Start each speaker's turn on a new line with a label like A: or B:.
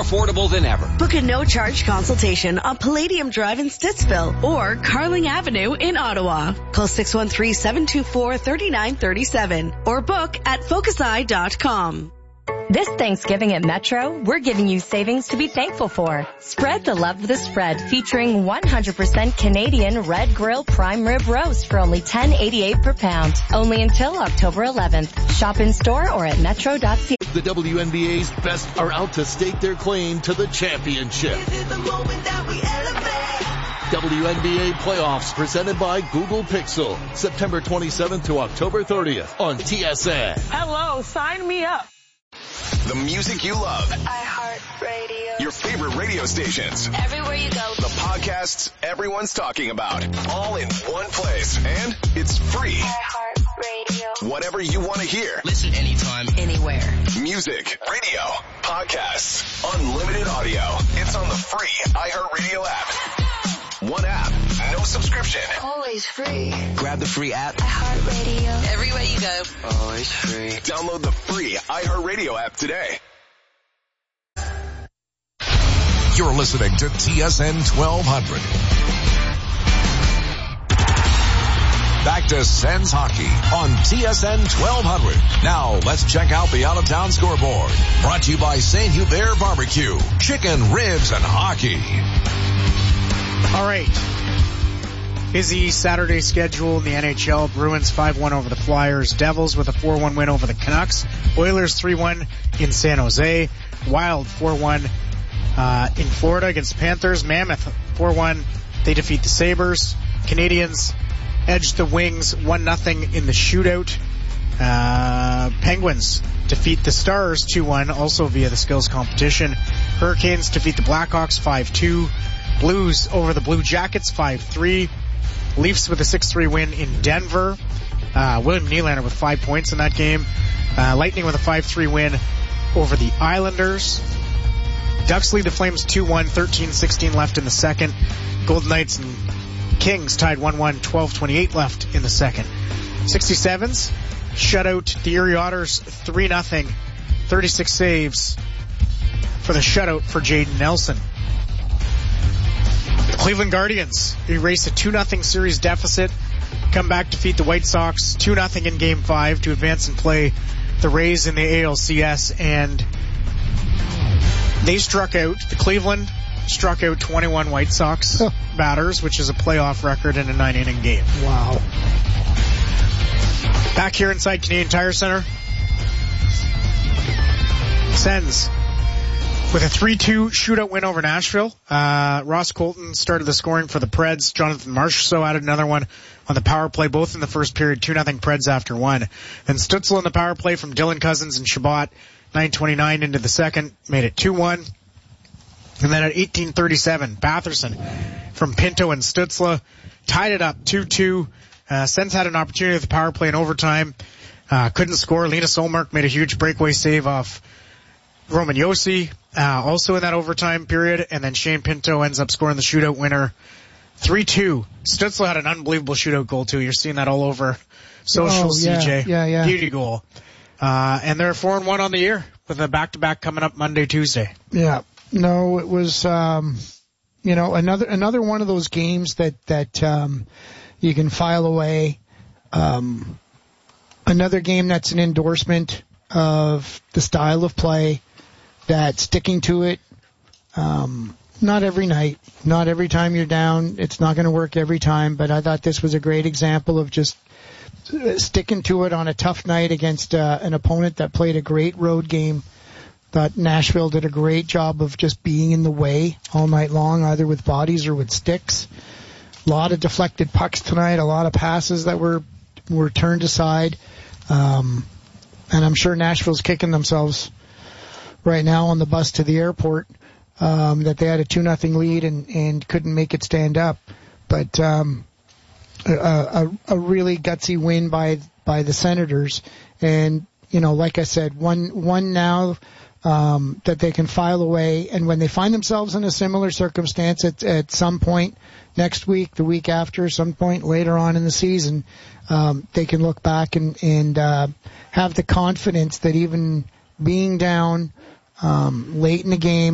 A: affordable than ever.
B: Book a no-charge consultation on Palladium Drive in Stittsville or Carling Avenue in Ottawa. Call 613-724-3937 or book at focuseye.com.
C: This Thanksgiving at Metro, we're giving you savings to be thankful for. Spread the love of the spread, featuring 100% Canadian red grill prime rib roast for only $10.88 per pound. Only until October 11th. Shop in store or at metro.ca.
D: The WNBA's best are out to stake their claim to the championship.
E: This is the moment that we elevate.
D: WNBA playoffs presented by Google Pixel. September 27th to October 30th on TSN.
F: Hello, sign me up.
G: The music you love.
E: iHeartRadio.
G: Your favorite radio stations.
E: Everywhere you go.
G: The podcasts everyone's talking about. All in one place. And it's free.
E: iHeartRadio.
G: Whatever you want to hear.
A: Listen anytime, anywhere.
G: Music, radio, podcasts, unlimited audio. It's on the free iHeartRadio app. One app, no subscription.
E: Always free.
A: Grab the free app.
E: iHeartRadio. Everywhere you go.
A: Always free.
G: Download the free iHeartRadio app today.
H: You're listening to TSN 1200. Back to Sens Hockey on TSN 1200. Now let's check out the out-of-town scoreboard. Brought to you by St. Hubert Barbecue. Chicken, ribs, and hockey.
I: All right. Busy Saturday schedule in the NHL. Bruins 5-1 over the Flyers. Devils with a 4-1 win over the Canucks. Oilers 3-1 in San Jose. Wild 4-1 in Florida against the Panthers. Mammoth 4-1. They defeat the Sabres. Canadians edge the Wings 1-0 in the shootout. Penguins defeat the Stars 2-1, also via the skills competition. Hurricanes defeat the Blackhawks 5-2. Blues over the Blue Jackets 5-3. Leafs with a 6-3 win in Denver. William Nylander with 5 points in that game. Lightning with a 5-3 win over the Islanders. Ducks lead the Flames 2-1, 13-16 left in the second. Golden Knights and Kings tied 1-1, 12-28 left in the second. 67s shut out the Erie Otters 3-0. 36 saves for the shutout for Jaden Nelson. The Cleveland Guardians erase a 2-0 series deficit, come back to defeat the White Sox 2-0 in Game 5 to advance and play the Rays in the ALCS, and they struck out, the Cleveland struck out 21 White Sox batters, which is a playoff record in a 9-inning game.
J: Wow.
I: Back here inside Canadian Tire Center, Sens with a 3-2 shootout win over Nashville. Ross Colton started the scoring for the Preds. Jonathan Marchessault added another one on the power play, both in the first period. 2-0 Preds after one. Then Stützle on the power play from Dylan Cousins and Shabbat. 9:29 into the second, made it 2-1. And then at 18:37, Batherson from Pinto and Stützle tied it up 2-2. Sens had an opportunity at the power play in overtime. Couldn't score. Linus Ullmark made a huge breakaway save off Roman Josi, also in that overtime period. And then Shane Pinto ends up scoring the shootout winner 3-2. Stützle had an unbelievable shootout goal too. You're seeing that all over social, CJ.
J: Yeah.
I: Beauty goal. And they're 4-1 on the year with a back-to-back coming up Monday, Tuesday.
J: Yeah. No, it was, another one of those games that you can file away. Another game that's an endorsement of the style of play, that sticking to it, not every night, not every time you're down, it's not going to work every time, but I thought this was a great example of just sticking to it on a tough night against an opponent that played a great road game. Thought Nashville did a great job of just being in the way all night long, either with bodies or with sticks. A lot of deflected pucks tonight, a lot of passes that were turned aside. And I'm sure Nashville's kicking themselves right now on the bus to the airport, that they had a 2-0 lead and couldn't make it stand up. But a really gutsy win by the Senators. And, like I said, one now that they can file away, and when they find themselves in a similar circumstance at some point next week, the week after, some point later on in the season, they can look back and have the confidence that even being down late in the game,